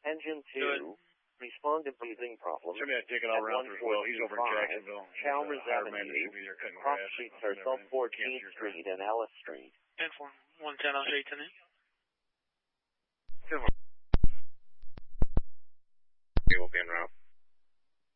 Engine 2, respond to breathing problems. Somebody had taken all around as well. He's over in Jacksonville. Chalmers Avenue, cross streets are South 14th Street and Ellis Street. 10-4, 110, I'll show you tonight.